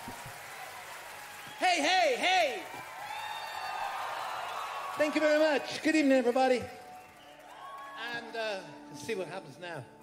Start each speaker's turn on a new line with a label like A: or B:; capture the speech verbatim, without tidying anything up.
A: Hey, hey, hey! Thank you very much. Good evening, everybody. And uh, let's see what happens now.